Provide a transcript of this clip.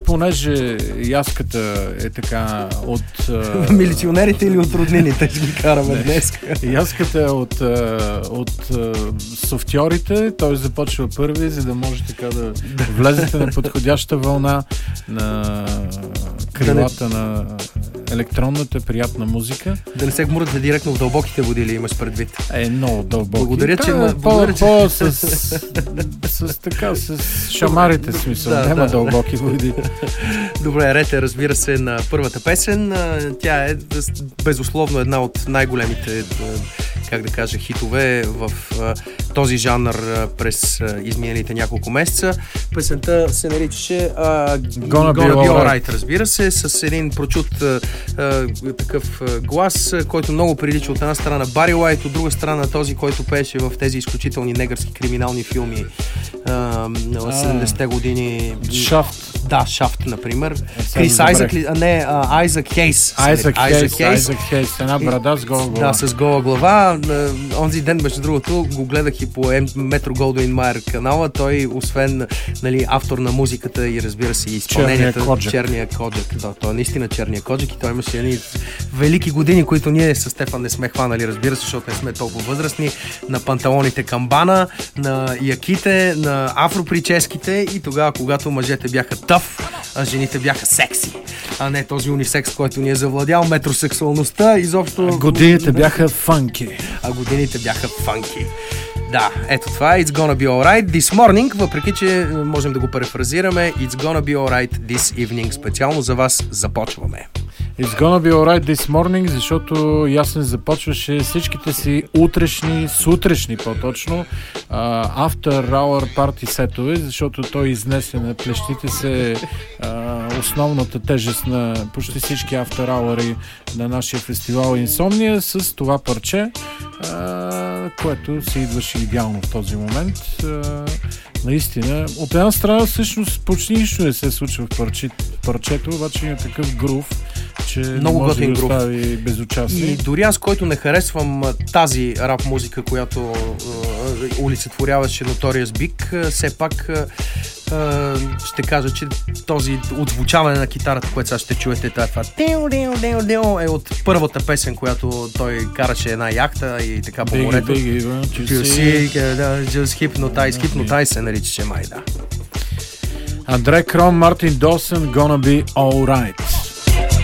понеже яската е така от... Милиционерите или от роднините ще ги караме днес? Яската е от софтьорите, той започва първи, за да може така да влезете на подходяща вълна на крилата на електронната приятна музика. Да не се гмурате директно в дълбоките води, ли имаш предвид? Много дълбоки. Благодаря, че... с шамарите, смисъл. Няма дълбоки води. Добре, рете, разбира се, на първата песен. Тя е безусловно една от най-големите, как да кажа, хитове в този жанр през изминалите няколко месеца. Песента се наричаше Gonna Be Alright, разбира се, с един прочут такъв глас, който много прилича от една страна на Бари Уайт, от друга страна на този, който пееше в тези изключителни негърски криминални филми на 70-те години. Шафт. Да, Шафт, например. Крис Айзък ли? Не, Айзък Хейс. Айзък Хейс. Една брада с гола глава. Да, с гола глава. Онзи ден, между другото, го гледах и по Метро Голдуин Майер канала. Той, освен автор на музиката и, разбира се, изпълнението, черния коджак. Да, той е наистина черния коджак и той имаше едни велики години, които ние с Стефан не сме хванали, разбира се, защото не сме толкова възрастни, на панталоните камбана, на яките, на афроприческите и тогава, когато мъжете бяха тъф, а жените бяха секси, а не този унисекс, който ни е завладял, метросексуалността, изобщо... Годините бяха фанки. Да, ето това е It's Gonna Be Alright This Morning, въпреки че можем да го префразираме It's Gonna Be Alright This Evening. Специално за вас започваме. It's Gonna Be Alright This Morning, защото Ясен започваше всичките си сутрешни по-точно, After Hour парти сетове, защото той изнесе на плещите се основната тежест на почти всички After Hour на нашия фестивал Инсомния с това парче, което се идваше идеално в този момент. Наистина, от една страна всъщност почти нищо не се случва в парчето, обаче има такъв грув, че много може да грув. остави безучастни. И дори аз, който не харесвам тази рап музика, която олицетворяваше Notorious Big, все пак ще кажа, че този отзвучаване на китарата, което сега ще чуете, това е от първата песен, която той караше една яхта и така по морето. Just Hypnotize се наричаше май, да. Андре Кром, Мартин Досън, Gonna Be Alright.